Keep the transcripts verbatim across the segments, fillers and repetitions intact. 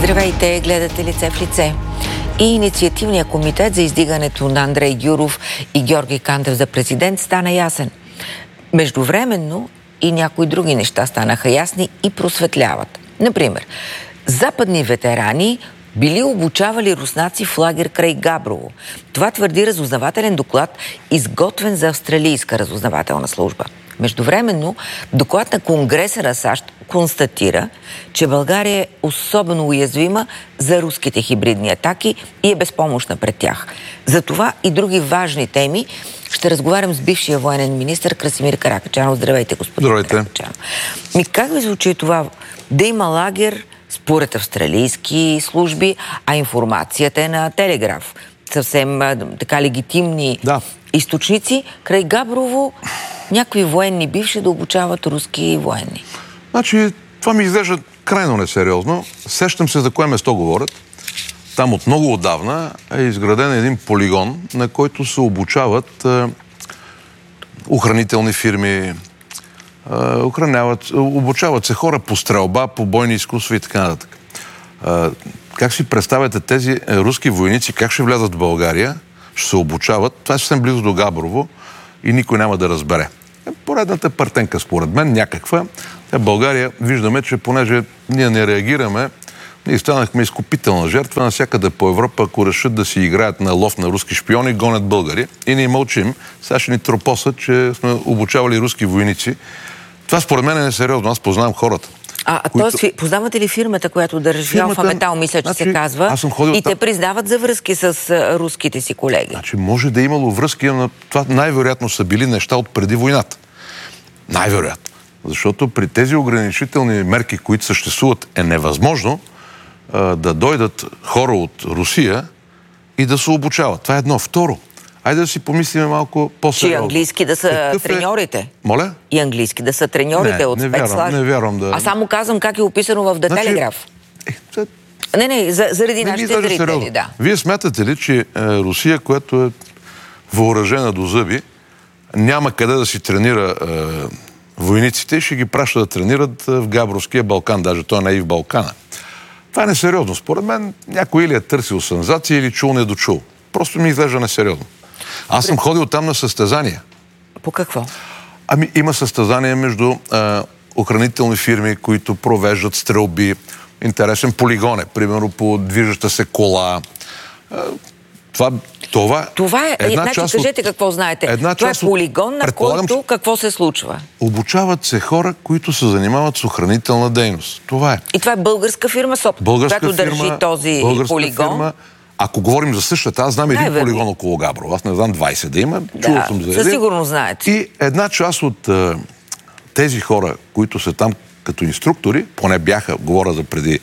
Здравейте, гледате Лице в лице. И инициативният комитет за издигането на Андрей Гюров и Георги Кандев за президент стана ясен. Междувременно и някои други неща станаха ясни и просветляват. Например, западни ветерани били обучавали руснаци в лагер край Габрово. Това твърди разузнавателен доклад, изготвен за австралийска разузнавателна служба. Междувременно, доклад на Конгреса на САЩ констатира, че България е особено уязвима за руските хибридни атаки и е безпомощна пред тях. За това и други важни теми ще разговарям с бившия военен министър Красимир Каракачанов. Здравейте, господин Здравейте. Каракачанов. Ми как ви звучи това да има лагер според австралийски служби, а информацията е на Телеграф? Съвсем така легитимни да. източници. Край Габрово някакви военни бивши да обучават руски военни. Значи, това ми изглежда крайно несериозно. Сещам се за кое место говорят. Там от много отдавна е изграден един полигон, на който се обучават е, охранителни фирми, е, охраняват, обучават се хора по стрелба, по бойни изкуства и така нататък. Е, как си представяте тези руски войници, как ще влязат в България, ще се обучават? Това е съвсем близо до Габрово и никой няма да разбере. Поредната партенка, според мен, някаква. В България виждаме, че понеже ние не реагираме, ние станахме изкупителна жертва навсякъде по Европа, ако решат да си играят на лов на руски шпиони, гонят българи. И ние мълчим. Сега ще ни тропосат, че сме обучавали руски войници. Това според мен е несериозно. Аз познавам хората. А, които... т.е. познавате ли фирмата, която държи фирмата... Алфа Метал, мисля, че значи, се казва, и те признават за връзки с а, руските си колеги? Значи може да е имало връзки, но това най-вероятно са били неща от преди войната. Най-вероятно. Защото при тези ограничителни мерки, които съществуват, е невъзможно а, да дойдат хора от Русия и да се обучават. Това е едно. Второ, айде да си помислим малко по-сериозно. Че английски да са Какъв треньорите? Е... Моля? И английски да са треньорите не, от не спецслужби. Вярвам, не вярвам да... А само казвам как е описано в The значи... Телеграф. Е, це... Не, не, за, заради не, нашите зрители, да. Вие смятате ли, че е, Русия, която е въоръжена до зъби, няма къде да си тренира е, войниците и ще ги праща да тренират в Габровския Балкан, даже той не е и в Балкана? Това е несериозно. Според мен някой или е търсил сензация, или чул недочул. Просто ми изглежда несериозно. Аз съм ходил там на състезания. По какво? Ами има състезания между а, охранителни фирми, които провеждат стрелби. Интересен полигон е, примерно по движеща се кола. А, това, това, това е една значи, част кажете от, какво знаете. Една това е полигон, на който какво се случва? Обучават се хора, които се занимават с охранителна дейност. Това е. И това е българска фирма, СОП, българска която фирма, държи този полигон. Фирма. Ако говорим за същата, аз знам един Най-верни. полигон около Габрово. Аз не знам двайсет да има. Да, Чувал съм за един. Със сигурно знаете. И една част от а, тези хора, които са там като инструктори, поне бяха, говоря за преди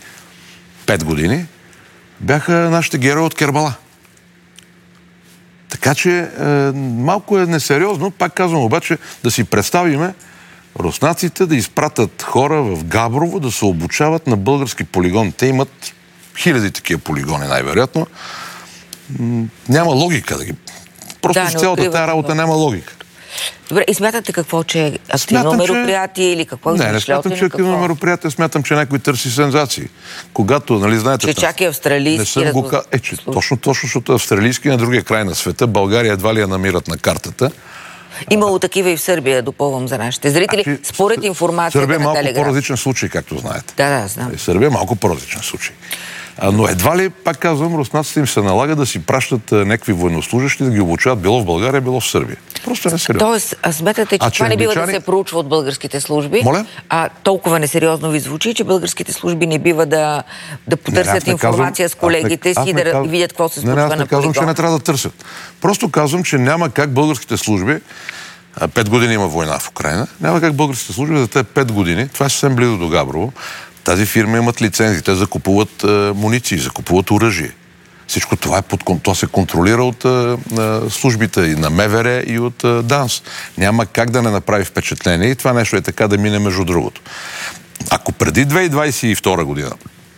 пет години, бяха нашите герои от Кербала. Така че е, малко е несериозно, пак казвам обаче, да си представиме руснаците да изпратят хора в Габрово да се обучават на български полигон. Те имат хиляди такива полигони, най-вероятно. Няма логика да ги... Просто да, с цялата тази работа няма логика. Добре, и смятате какво, че е активно смятам, мероприятие че... или какво? Не, не смятам, че е активно какво? мероприятие, смятам, че някой търси сензации. Когато, нали, знаете... Че чак и австралийски... Не го... Е, че точно, точно, защото австралийски на другия край на света, България едва ли я намират на картата. Имало такива и в Сърбия, допълвам за нашите зрители, а, според информацията Сърбия е малко Телеграф. по-различен случай, както знаете. Да, да, знам. Сърбия е малко по-различен случай. Но едва ли, пак казвам, руснаците им се налага да си пращат някакви военнослужащи да ги обучават било в България, било в Сърбия. Просто не сериозно. Тоест, а смятате, че а, това че не бива да се проучва от българските служби? Моля? А толкова несериозно ви звучи, че българските служби не бива да, да потърсят не, информация казвам, с колегите си, да казвам, видят какво се случва не, не, аз не казвам, че не трябва да търсят. Просто казвам, че няма как българските служби, пет години има война в Украйна, няма как българските служби за тези пет години, това е съвсем близо до Габрово, тази фирма имат лицензии, те закупуват е, муниции, закупуват оръжие. Всичко това, е под, това се контролира от е, службите и на МВР и от е, ДАНС. Няма как да не направи впечатление и това нещо е така да мине между другото. Ако преди две хиляди двайсет и втора година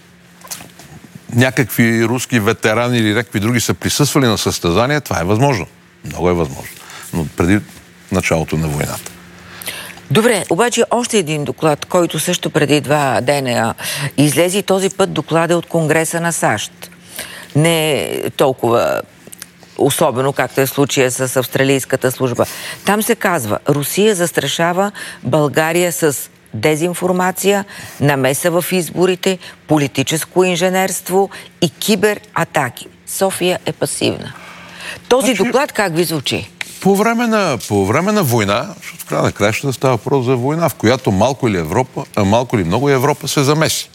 някакви руски ветерани или някакви други са присъствали на състезания, това е възможно. Много е възможно. Но преди началото на войната. Добре, обаче още един доклад, който също преди два дена излезе, този път доклад е от Конгреса на САЩ. Не е толкова особено, както е в случая с австралийската служба. Там се казва: Русия застрашава България с дезинформация, намеса в изборите, политическо инженерство и кибератаки. София е пасивна. Този значи, доклад как ви звучи? По време на, по време на война, защото в края на краищата става въпрос за война, в която малко или, Европа, а малко или много Европа се замеси.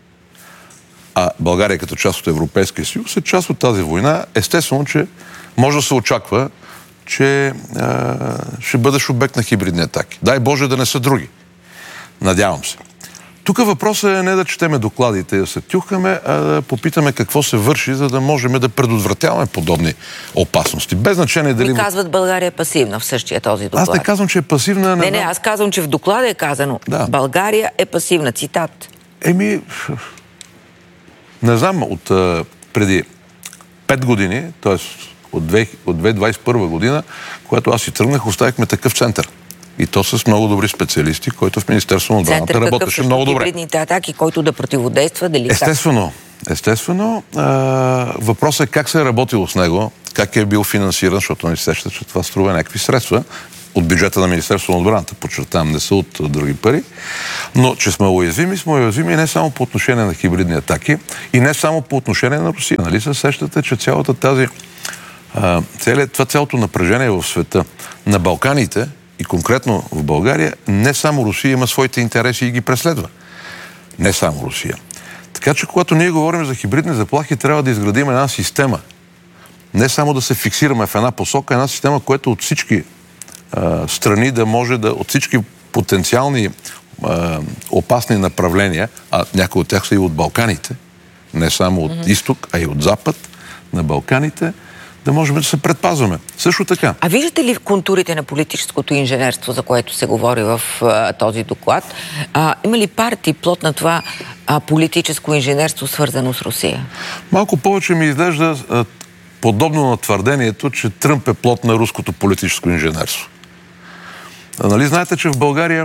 А България като част от Европейския съюз е част от тази война. Естествено, че може да се очаква, че а, ще бъдеш обект на хибридни атаки. Дай Боже да не са други. Надявам се. Тук въпросът е не да четеме докладите и да се тюхаме, а да попитаме какво се върши, за да можем да предотвратяваме подобни опасности. Без значение дали... Ми казват, България е пасивна в същия този доклад. Аз не казвам, че е пасивна... Не, не, аз казвам, че в доклада е казано, да. България е пасивна. Цитат. Еми... Не знам, от а, преди пет години, т.е. от две хиляди двадесет и първа година, когато аз си тръгнах, оставихме такъв център. И то с много добри специалисти, който в Министерството на отбраната работеше много добре. Хибридните атаки, който да противодейства, дали Естествено. Естествено. А, въпросът е как се е работило с него, как е бил финансиран, защото не се сеща, че това струва някакви средства от бюджета на Министерството на отбраната, подчертавам, не са от други пари, но че сме уязвими, сме уязвими не само по отношение на хибридни атаки и не само по отношение на Русия. Нали се сещате, че цялата тази, а, цялото, това цялото напрежение в света на Балканите и конкретно в България, не само Русия има своите интереси и ги преследва. Не само Русия. Така че, когато ние говорим за хибридни заплахи, трябва да изградим една система. Не само да се фиксираме в една посока, една система, която от всички а, страни да може да, от всички потенциални а, опасни направления, а някои от тях са и от Балканите, не само от mm-hmm. изток, а и от запад на Балканите, да можем да се предпазваме. Също така. А виждате ли в контурите на политическото инженерство, за което се говори в а, този доклад, а, има ли партии плод на това а, политическо инженерство, свързано с Русия? Малко повече ми изглежда а, подобно на твърдението, че Тръмп е плод на руското политическо инженерство. А, нали знаете, че в България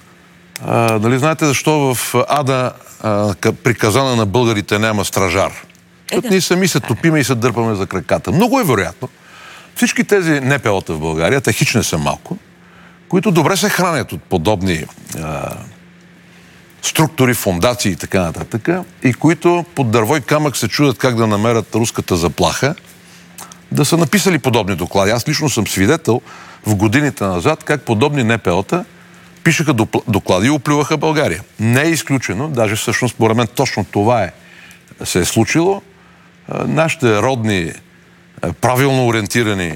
а, нали знаете защо в Ада а, приказана на българите няма стражар? Защото ние сами се топиме и се дърпаме за краката. Много е вероятно всички тези НПО-та в България, те хич не са малко, които добре се хранят от подобни а, структури, фондации и така нататък, и които под дърво и камък се чудят как да намерят руската заплаха, да са написали подобни доклади. Аз лично съм свидетел в годините назад как подобни НПО-та пишеха доклади и оплюваха България. Не е изключено, даже всъщност според мен точно това е, се е случило. Нашите родни, правилно ориентирани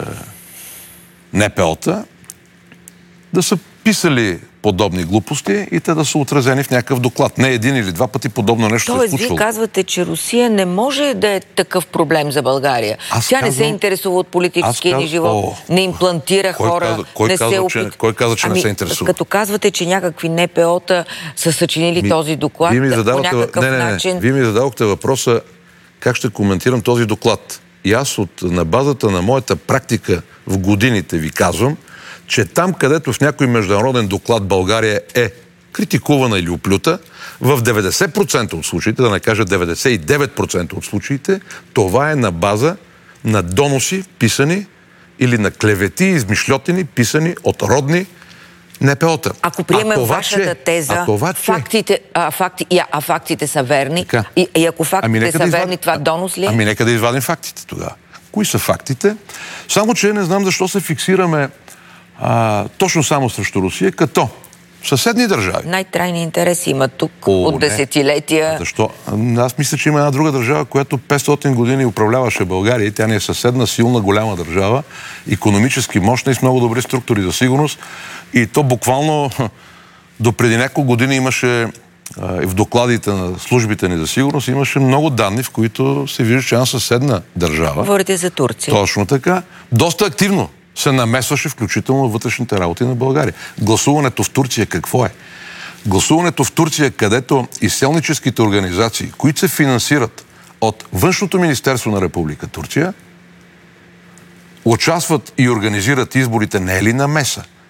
НПО-та да са писали подобни глупости и те да са отразени в някакъв доклад. Не един или два пъти подобно нещо Тоест, се е случвало. вие казвате, че Русия не може да е такъв проблем за България. Аз Тя казвам, не се интересува от политическия каз... ни живот, О, не имплантира кой хора, каза, кой не каза, се че, опит... Кой каза, че ами, не се интересува? Като казвате, че някакви НПО-та са съчинили ми, този доклад по някакъв не, не, не. начин... Вие ми задавахте въпроса как ще коментирам този доклад. И аз от, на базата на моята практика в годините ви казвам, че там, където в някой международен доклад България е критикувана или оплюта, в деветдесет процента от случаите, да не кажа деветдесет и девет процента от случаите, това е на база на доноси, писани, или на клевети, измишльотини, писани от родни НПО-та. Ако приемем това, вашата че, теза, а това, че... фактите, а, факти, а, а фактите са верни, и, и ако фактите ами са да верни, извад... това донос ли е? Ами нека да извадим фактите тогава. Кои са фактите? Само, че не знам защо се фиксираме а, точно само срещу Русия, като съседни държави. Най-трайни интереси има тук О, от десетилетия. Не. Защо? Аз мисля, че има една друга държава, която петстотин години управляваше България и тя ни е съседна, силна, голяма държава, икономически мощна и с много добри структури за сигурност. И то буквално до преди няколко години имаше в докладите на службите ни за сигурност имаше много данни, в които се вижда, че една съседна държава. Говорите за Турция. Точно така. Доста активно се намесваше включително вътрешните работи на България. Гласуването в Турция какво е? Гласуването в Турция, където изселническите организации, които се финансират от Външното министерство на Република Турция, участват и организират изборите, не е ли намеса?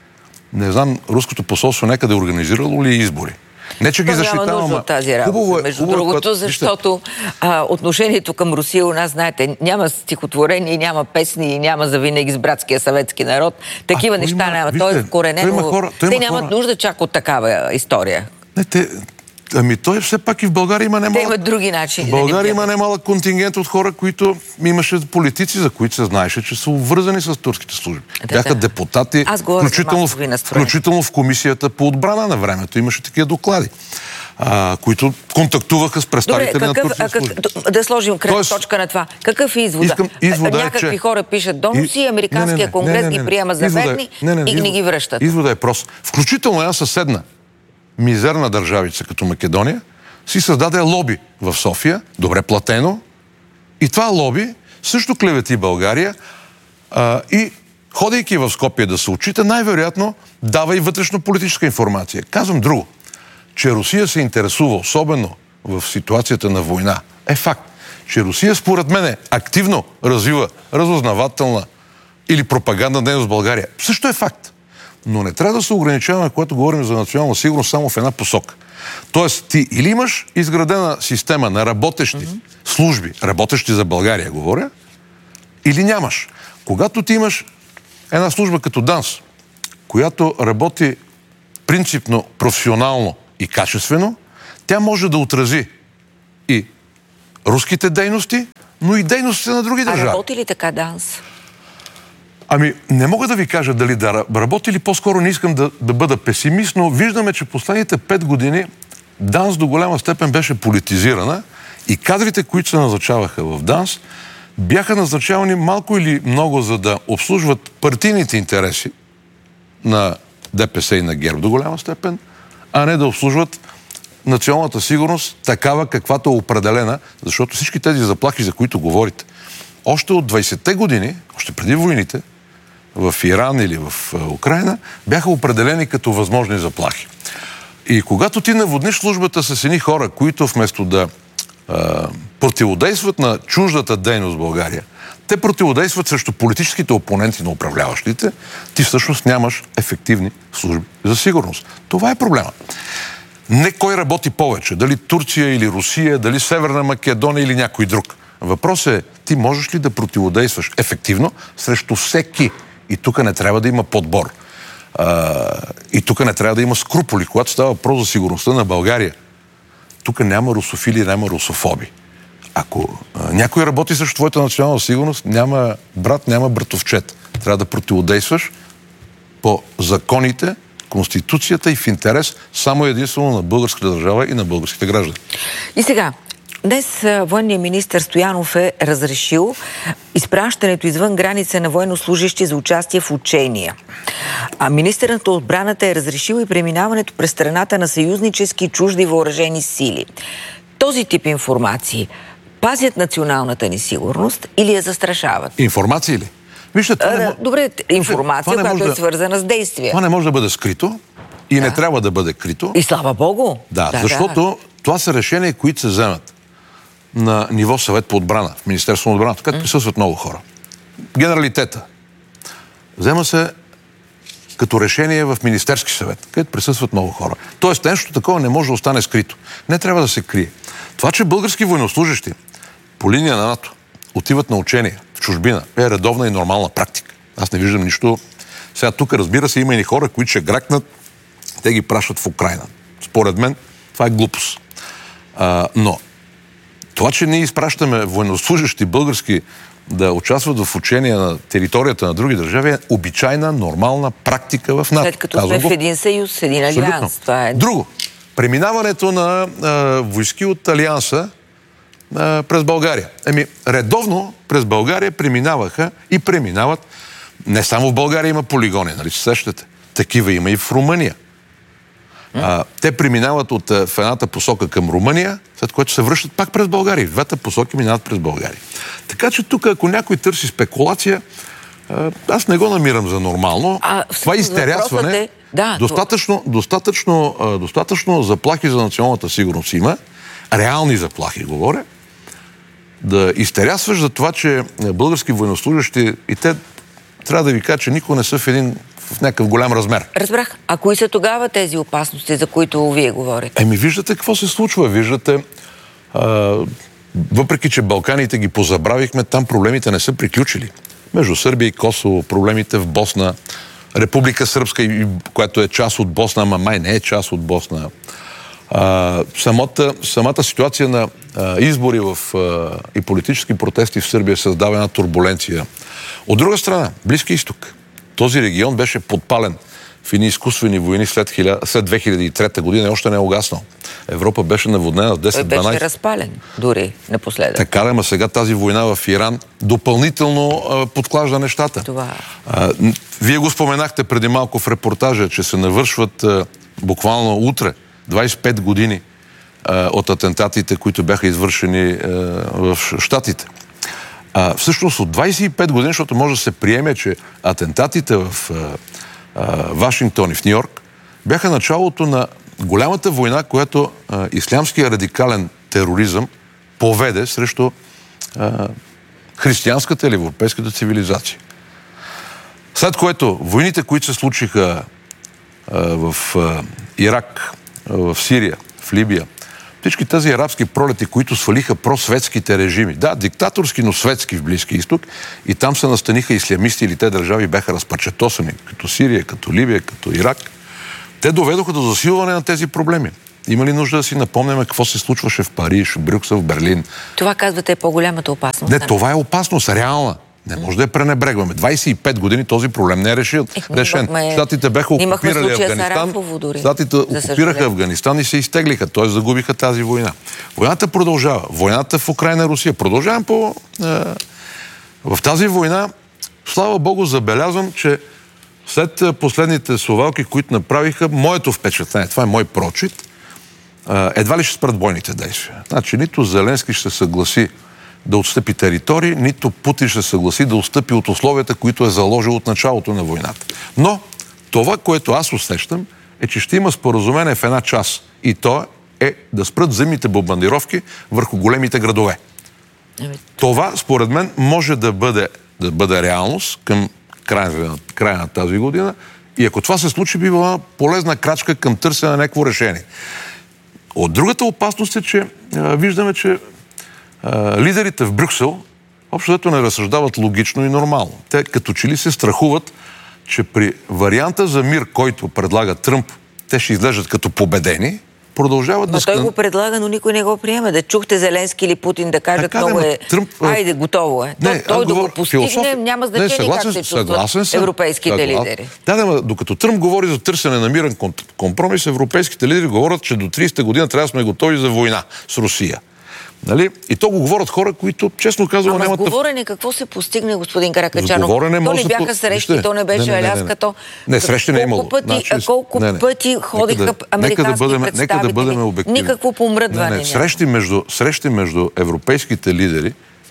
Не знам, руското посолство някъде е организирало ли избори. Не, че ги защитавам. Няма нужда от тази работа, хубаво е, между хубаво, другото, защото а, отношението към Русия у нас, знаете, няма стихотворение, няма песни, няма завинаги с братския съветски народ. Такива а, неща има, няма. Вижте, той е вкоренено. Хора, те нямат хора... нужда чак от такава история. Не, те... Ами той все пак и в България има немалък... Те имат други начини. В България има немалък контингент от хора, които имаше политици, за които се знаеше, че са обвързани с турските служби. Да, Бяха да. депутати, включително в, включително в комисията по отбрана на времето. Имаше такива доклади, а, които контактуваха с представители Добре, какъв, на турските служби. Как, да сложим крайна точка на това. Какъв е извода? Искам, извода Някакви е, че... хора пишат доноси, американския не, не, не, конгрес не, не, не, ги приема за верни не, не, не, и не ги връщат. Извода е прост. Включително една съседна мизерна държавица като Македония си създаде лоби в София, добре платено, и това лоби също клевети България а, и ходейки в Скопие да се отчита, най-вероятно дава и вътрешно-политическа информация. Казвам друго, че Русия се интересува, особено в ситуацията на война. Е факт, че Русия според мен активно развива разузнавателна или пропагандна дейност в България. Също е факт. Но не трябва да се ограничаваме, когато говорим за национална сигурност, само в една посока. Тоест, ти или имаш изградена система на работещи mm-hmm. служби, работещи за България, говоря, или нямаш. Когато ти имаш една служба като ДАНС, която работи принципно, професионално и качествено, тя може да отрази и руските дейности, но и дейностите на други държави. А работи ли така ДАНС? Ами, не мога да ви кажа дали да работи, или по-скоро не искам да, да бъда песимист, но виждаме, че последните пет години ДАНС до голяма степен беше политизирана и кадрите, които се назначаваха в ДАНС, бяха назначавани малко или много, за да обслужват партийните интереси на ДПС и на ГЕРБ до голяма степен, а не да обслужват националната сигурност такава, каквато е определена, защото всички тези заплахи, за които говорите, още от двайсетте години, още преди войните, в Иран или в Украйна, бяха определени като възможни заплахи. И когато ти наводниш службата с едни хора, които вместо да а, противодействат на чуждата дейност в България, те противодействат срещу политическите опоненти на управляващите, ти всъщност нямаш ефективни служби за сигурност. Това е проблема. Не кой работи повече, дали Турция или Русия, дали Северна Македония или някой друг. Въпросът е, ти можеш ли да противодействаш ефективно срещу всеки? И тук не трябва да има подбор. А, и тук не трябва да има скруполи, когато става въпрос за сигурността на България. Тук няма русофили, няма русофоби. Ако а, някой работи срещу твоята национална сигурност, няма брат, няма братовчет. Трябва да противодействаш по законите, Конституцията и в интерес само единствено на българската държава и на българските граждани. И сега, днес военният министър Стоянов е разрешил изпращането извън граница на военнослужащи за участие в учения. А министърът на отбраната е разрешил и преминаването през страната на съюзнически и чужди въоръжени сили. Този тип информации пазят националната ни сигурност или я застрашават? Информации ли? Вижте, това а, не... Добре, информация, която да... е свързана с действия. Това не може да бъде скрито и да. не трябва да бъде крито. И слава Богу! Да, да защото да. това са решения, които се вземат на ниво съвет по отбрана, в Министерството на отбраната, където присъстват много хора. Генералитета. Взема се като решение в Министерски съвет, където присъстват много хора. Тоест, нещо такова не може да остане скрито. Не трябва да се крие. Това, че български военнослужащи по линия на НАТО отиват на учения в чужбина, е редовна и нормална практика. Аз не виждам нищо. Сега тук, разбира се, има и хора, които ще гракнат, те ги пращат в Украйна. Според мен, това е глупост. А, но това, че ние изпращаме военнослужащи български да участват в учения на територията на други държави, е обичайна, нормална практика в НАТО. След като сме в един съюз, един алианс. Това е... Друго. Преминаването на а, войски от алианса а, през България. Еми, редовно през България преминаваха и преминават. Не само в България има полигони, нали се сещате? Такива има и в Румъния. А, те преминават от, в едната посока към Румъния, след което се връщат пак през България. В двете посоки минават през България. Така че тук, ако някой търси спекулация, аз не го намирам за нормално. А, това изтерясване, е... да, достатъчно, това... достатъчно, достатъчно заплахи за националната сигурност има, реални заплахи, говоря, да изтерясваш за това, че български военнослужащи, и те трябва да ви кажа, че никога не са в един в някакъв голям размер. Разбрах. А кои са тогава тези опасности, за които вие говорите? Еми, виждате какво се случва. Виждате, а, въпреки че Балканите ги позабравихме, там проблемите не са приключили. Между Сърбия и Косово, проблемите в Босна, Република Сръбска, която е част от Босна, ама май не е част от Босна. А, самата, самата ситуация на а, избори в, а, и политически протести в Сърбия създава една турбуленция. От друга страна, Близки изток. Този регион беше подпален в едни изкуствени войни след, след две хиляди и трета година и още не е угаснал. Европа беше наводнена с десет-дванайсет. Той беше разпален дори напоследък. Така да, ама сега тази война в Иран допълнително а, подклажда нещата. Това... А, вие го споменахте преди малко в репортажа, че се навършват а, буквално утре двайсет и пет години а, от атентатите, които бяха извършени а, в Щатите. А, всъщност от двайсет и пет години, защото може да се приеме, че атентатите в а, а, Вашингтон и в Ню-Йорк бяха началото на голямата война, която а, ислямския радикален тероризъм поведе срещу а, християнската или европейската цивилизация. След което войните, които се случиха а, в а, Ирак, а, в Сирия, в Либия, всички тези арабски пролети, които свалиха просветските режими. Да, диктаторски, но светски в Близки изток. И там се настаниха ислямисти или те държави бяха разпачетосани, като Сирия, като Либия, като Ирак. Те доведоха до засилване на тези проблеми. Има ли нужда да си напомняме какво се случваше в Париж, в Брюксел, в Берлин? Това, казвате, е по-голямата опасност. Не, това е опасност, реална. Не може да я пренебрегваме. двайсет и пет години този проблем не е решил. Е, решен. Щатите бяха окупирали Афганистан. Щатите окупираха Афганистан и се изтеглиха, т.е. загубиха тази война. Войната продължава. Войната в Украйна и Русия. Продължавам по... Е, в тази война, слава Богу, забелязвам, че след последните совалки, които направиха, моето впечатление, това е мой прочит, е, едва ли ще спрат бойните действия. Значи, нито Зеленски ще се съгласи да отстъпи територии, нито Путин ще съгласи да отстъпи от условията, които е заложил от началото на войната. Но това, което аз усещам, е, че ще има споразумение в една част. И то е да спрат взаимните бомбардировки върху големите градове. Това, според мен, може да бъде, да бъде реалност към края, края на тази година. И ако това се случи, би била полезна крачка към търсене на някакво решение. От другата опасност е, че а, виждаме, че а, лидерите в Брюксел общо взето не разсъждават логично и нормално. Те като че ли се страхуват, че при варианта за мир, който предлага Тръмп, те ще изглеждат като победени, продължават но да... Той го предлага, но никой не го приема. Да чухте Зеленски или Путин да кажат, така, много е... Тръмп... Айде, готово е. Не, той да го постигне, философ... няма значение не, съгласен, как се чувстват европейските съгласен. лидери. Да, да, докато Тръмп говори за търсене на мирен компромис, европейските лидери говорят, че до тридесета година трябва да сме готови за война с Русия. Нали? И то го говорят хора, които, честно казвам, Ама нямат... Ама с говорене какво се постигне, господин Каракачанов? То не бяха срещи, Вижте, то не беше не, не, Аляска, то... Не, срещи не е имало. Пъти, значи, колко не, не. пъти ходиха да, американски нека да бъдем, представители? Нека да бъдем обективни. Никакво помръдване не, не. Срещи, между, срещи между европейските лидери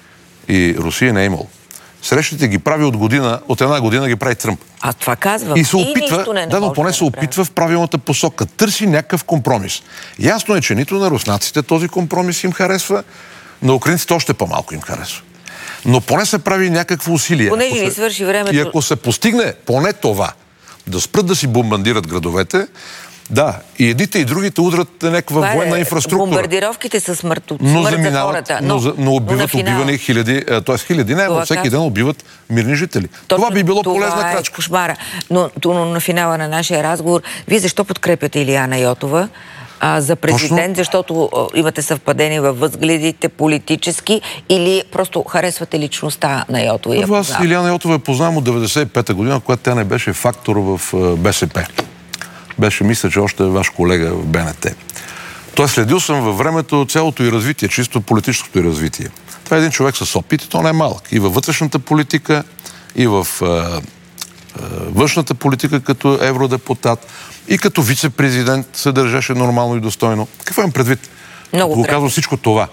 и Русия не е имало. Срещите ги прави от година, от една година ги прави Тръмп. А това казвам. И се опитва, и да, но поне се опитва в правилната посока. Търси някакъв компромис. Ясно е, че нито на руснаците този компромис им харесва, на украинците още по-малко им харесва. Но поне се прави някакво усилие. Понеже ни свърши времето... И ако се постигне поне това, да спрат да си бомбардират градовете, да, и едните и другите удрят някаква военна инфраструктура. Бомбардировките са смърт, смърт за хората. Но, но, но убиват но убивани хиляди, т.е. хиляди не, но всеки ден убиват мирни жители. Точно, това би било полезна това крачка. Е кошмара. Но, но на финала на нашия разговор, вие защо подкрепяте Илияна Йотова а, за президент? Точно? Защото а, имате съвпадение във възгледите политически или просто харесвате личността на Йотова? Първо, аз Илияна Йотова я познавам от деветдесет и пета година, когато тя не беше фактор в а, БСП. Беше, мисля, че още е ваш колега в БНТ. Той следил съм във времето цялото и развитие, чисто политическото и развитие. Това е един човек с опит и то не е малък. И във вътрешната политика, и в а, а, външната политика като евродепутат, и като вице-президент се държеше нормално и достойно. Какво имам предвид? Много го казвам всичко това.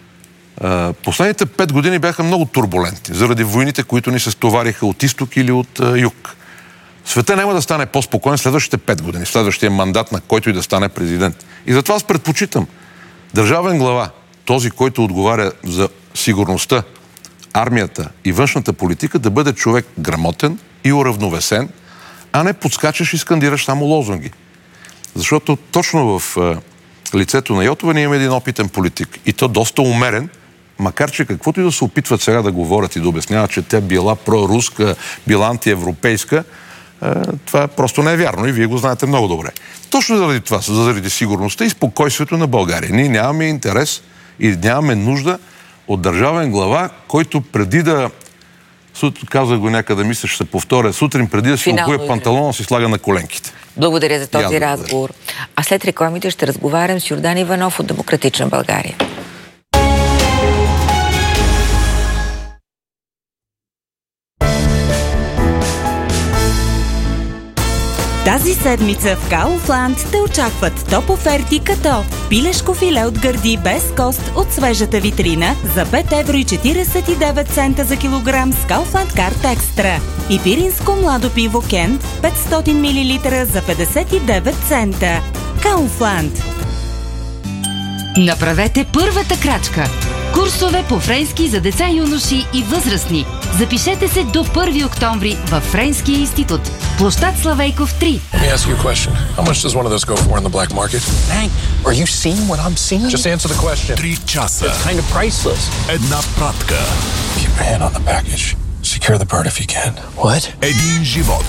А, последните пет години бяха много турбулентни, заради войните, които ни се стовариха от изток или от а, юг. Света няма да стане по-спокоен следващите пет години, следващия мандат, на който и да стане президент. И затова аз предпочитам държавен глава, този, който отговаря за сигурността, армията и външната политика, да бъде човек грамотен и уравновесен, а не подскачаш и скандираш само лозунги. Защото точно в а, лицето на Йотова ние имаме един опитен политик. И то доста умерен, макар че каквото и да се опитват сега да говорят и да обясняват, че тя била проруска, била антиевропейска, това просто не е вярно и вие го знаете много добре. Точно заради това, заради сигурността и спокойствието на България. Ние нямаме интерес и нямаме нужда от държавен глава, който преди да, казах го някъде, мисля, ще се повторя, сутрин преди да си обуе панталона, си слага на коленките. Благодаря за този разговор. А след рекламите ще разговарям с Йордан Иванов от Демократична България. Тази седмица в Kaufland те очакват топ оферти като пилешко филе от гърди без кост от свежата витрина за пет евро и четиридесет и девет цента за килограм с Kaufland Card Extra и пиринско младо пиво Кен петстотин милилитра за петдесет и девет цента. Kaufland. Направете първата крачка. Курсове по френски за деца, юноши и възрастни. Запишете се до първи октомври във Френския институт. Площад Славейков три. Let me ask you a question. How much does one of those go for in the black market? Hank, are you seeing what I'm seeing? Just answer the question. Три часа. It's kind of priceless. Една пратка. Keep your hand on the package. Secure the bird if you can. What? Един живот.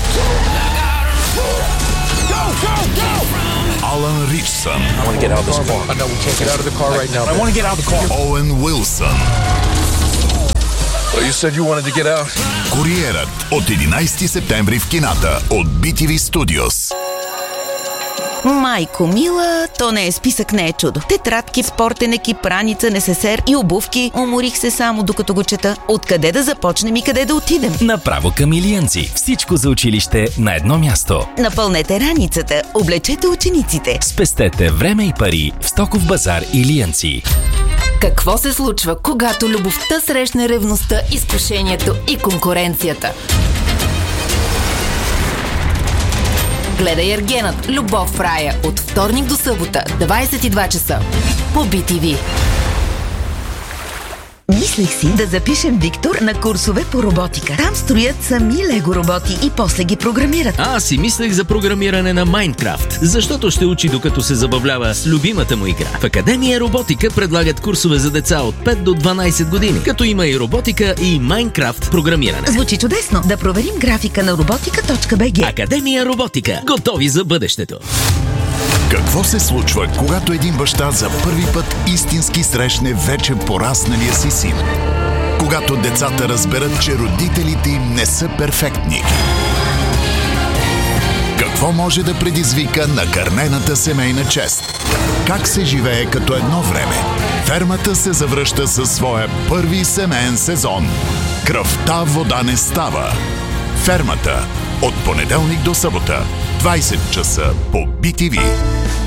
Go, go, go! Алан Ричсън. I want to get out of this car. I know we can't get out of the car right now. I want to get out of the car. Оуен Уилсън. Well, you said you wanted to get out. Куриерът от единайсети септември в кината от би ти ви Studios. Майко мила, то не е списък, не е чудо. Тетрадки, спортен екип, раница, несесер и обувки. Уморих се само докато го чета. Откъде да започнем и къде да отидем? Направо към Илиянци. Всичко за училище на едно място. Напълнете раницата, облечете учениците. Спестете време и пари в Стоков базар Илиянци. Какво се случва, когато любовта срещне ревността, изкушението и конкуренцията? Гледай Ергенът. Любов в рая от вторник до събота, двайсет и два часа по би ти ви. Мислех си да запишем Виктор на курсове по роботика. Там строят сами лего роботи и после ги програмират. Аз си мислех за програмиране на Майнкрафт, защото ще учи докато се забавлява с любимата му игра. В Академия Роботика предлагат курсове за деца от пет до дванайсет години, като има и роботика и Майнкрафт програмиране. Звучи чудесно. Да проверим графика на роботика точка би джи. Академия Роботика. Готови за бъдещето. Какво се случва, когато един баща за първи път истински срещне вече порасналия си син? Когато децата разберат, че родителите им не са перфектни? Какво може да предизвика накърнената семейна чест? Как се живее като едно време? Фермата се завръща със своя първи семейен сезон. Кръвта вода не става. Фермата. От понеделник до събота. двайсет часа по би ти ви.